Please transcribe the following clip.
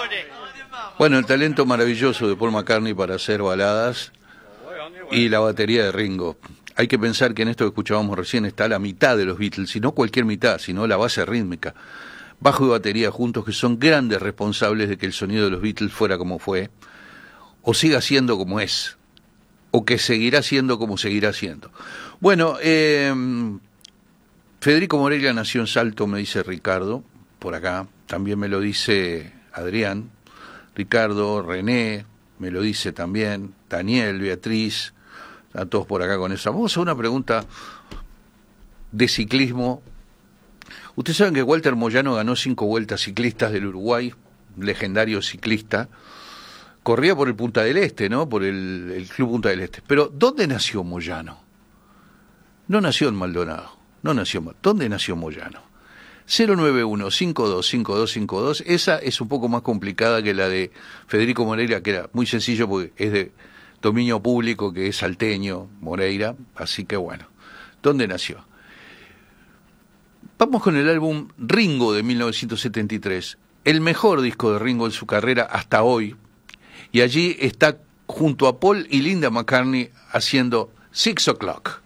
Bueno, el talento maravilloso de Paul McCartney para hacer baladas y la batería de Ringo. Hay que pensar que en esto que escuchábamos recién está la mitad de los Beatles, y no cualquier mitad, sino la base rítmica. Bajo y batería juntos, que son grandes responsables de que el sonido de los Beatles fuera como fue, o siga siendo como es, o que seguirá siendo como seguirá siendo. Bueno, Federico Moreira nació en Salto, me dice Ricardo, por acá. También me lo dice Adrián, Ricardo, René, me lo dice también, Daniel, Beatriz, a todos por acá con eso. Vamos a una pregunta de ciclismo. Ustedes saben que Walter Moyano ganó 5 vueltas ciclistas del Uruguay, legendario ciclista. Corría por el Punta del Este, ¿no? Por el Club Punta del Este. Pero, ¿dónde nació Moyano? No nació en Maldonado. ¿Dónde nació Moyano? 091-525252. Esa es un poco más complicada que la de Federico Moreira, que era muy sencillo porque es de dominio público, que es salteño, Moreira. Así que bueno, ¿dónde nació? Vamos con el álbum Ringo de 1973. El mejor disco de Ringo en su carrera hasta hoy. Y allí está junto a Paul y Linda McCartney haciendo 6 O'Clock.